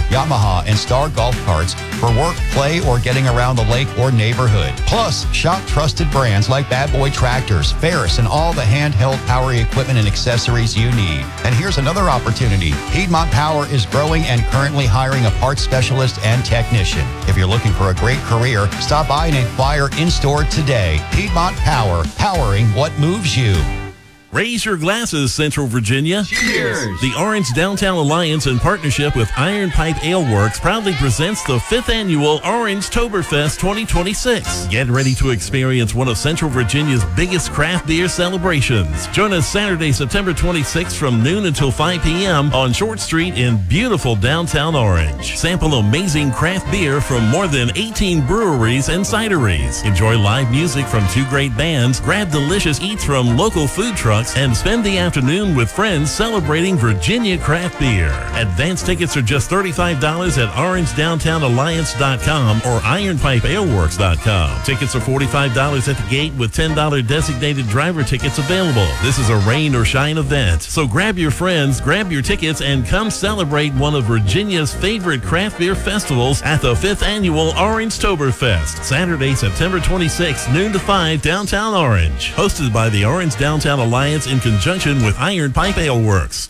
Yamaha, and Star golf carts for work, play, or getting around the lake or neighborhood. Plus, shop trusted brands like Bad Boy Tractors, Ferris, and all the handheld power equipment and accessories you need. And here's another opportunity. Piedmont Power is growing and currently hiring a parts specialist and technician. If you're looking for a great career, stop by and inquire in-store today. Piedmont Power, powering what moves you. Raise your glasses, Central Virginia. Cheers! The Orange Downtown Alliance, in partnership with Iron Pipe Ale Works, proudly presents the 5th Annual Orange Toberfest 2026. Get ready to experience one of Central Virginia's biggest craft beer celebrations. Join us Saturday, September 26th from noon until 5 p.m. on Short Street in beautiful downtown Orange. Sample amazing craft beer from more than 18 breweries and cideries. Enjoy live music from 2 great bands, grab delicious eats from local food trucks, and spend the afternoon with friends celebrating Virginia craft beer. Advance tickets are just $35 at orangedowntownalliance.com or ironpipealeworks.com. Tickets are $45 at the gate with $10 designated driver tickets available. This is a rain or shine event, so grab your friends, grab your tickets, and come celebrate one of Virginia's favorite craft beer festivals at the 5th Annual Orange Toberfest, Saturday, September 26th, noon to 5, downtown Orange. Hosted by the Orange Downtown Alliance in conjunction with Iron Pipe Ale Works.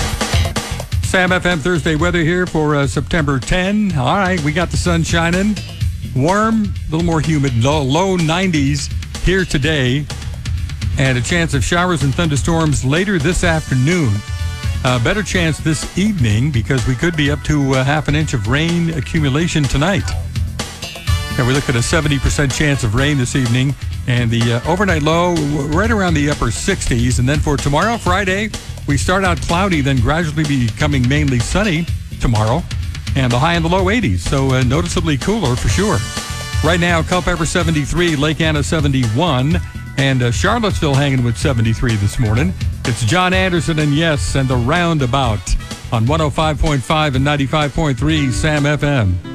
Sam FM Thursday weather here for September 10. All right, we got the sun shining. Warm, a little more humid, low 90s here today. And a chance of showers and thunderstorms later this afternoon. Better chance this evening because we could be up to half an inch of rain accumulation tonight. And we look at a 70% chance of rain this evening. And the overnight low right around the upper 60s. And then for tomorrow, Friday, we start out cloudy, then gradually becoming mainly sunny tomorrow. And the high in the low 80s. So noticeably cooler for sure. Right now, Culpeper 73, Lake Anna 71, and Charlottesville hanging with 73 this morning. It's John Anderson and Yes and the Roundabout on 105.5 and 95.3 Sam FM.